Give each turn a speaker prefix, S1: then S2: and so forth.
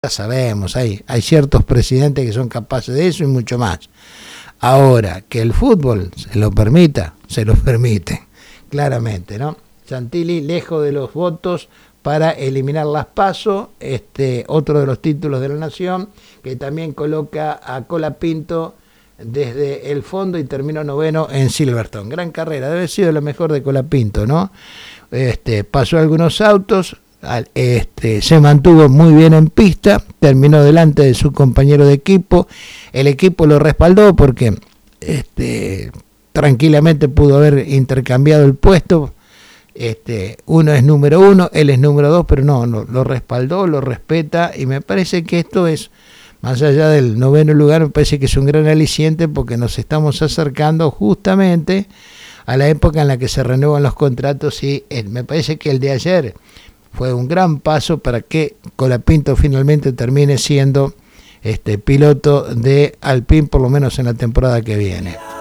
S1: Ya sabemos, hay ciertos presidentes que son capaces de eso y mucho más. Ahora, que el fútbol se lo permita, se lo permite, claramente, ¿no? Santilli lejos de los votos para eliminar las PASO, otro de los títulos de la Nación, que también coloca a Colapinto desde el fondo y terminó noveno en Silverstone. Gran carrera, debe haber sido la mejor de Colapinto, ¿no? Pasó algunos autos, se mantuvo muy bien en pista, terminó delante de su compañero de equipo, el equipo lo respaldó porque tranquilamente pudo haber intercambiado el puesto, uno es número 1, él es número 2, pero no, lo respaldó, lo respeta, y me parece que esto es, más allá del noveno lugar, me parece que es un gran aliciente porque nos estamos acercando justamente a la época en la que se renuevan los contratos, y me parece que el de ayer fue un gran paso para que Colapinto finalmente termine siendo piloto de Alpine, por lo menos en la temporada que viene.